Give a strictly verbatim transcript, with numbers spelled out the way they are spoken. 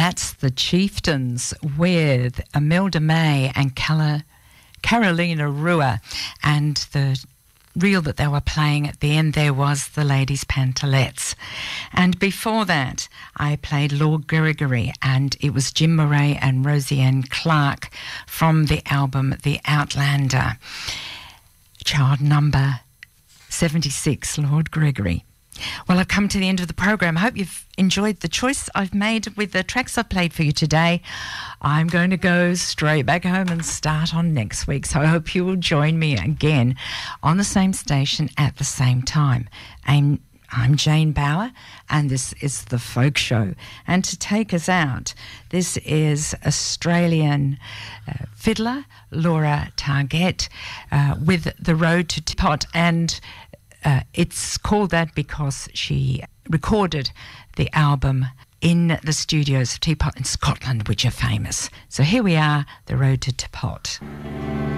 That's the Chieftains with Imelda May and Cala, Carolina Rua, and the reel that they were playing at the end there was the Ladies' Pantalettes. And before that, I played Lord Gregory, and it was Jim Murray and Roseanne Clark from the album The Outlander. Child number seventy-six, Lord Gregory. Well, I've come to the end of the program. I hope you've enjoyed the choice I've made with the tracks I've played for you today. I'm going to go straight back home and start on next week, so I hope you will join me again on the same station at the same time. I'm, I'm Jane Bauer, and this is The Folk Show. And to take us out, this is Australian uh, fiddler Laura Targett uh, with The Road to Teapot, and Uh, it's called that because she recorded the album in the studios of Teapot in Scotland, which are famous. So here we are, The Road to Teapot.